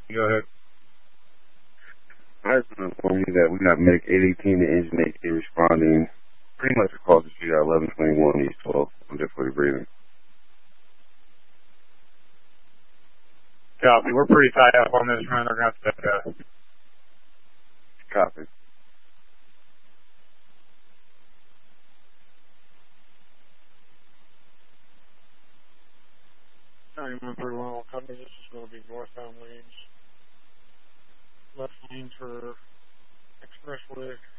Go ahead. I just want to inform you that we got Medic 818 and Engine 8 responding pretty much across the street at 1121 East 12. I'm just for the breathing. Copy. We're pretty tied up on this run. We're going to have to Copy. pretty well. Company, this is going to be northbound lanes. Left lane for expressway.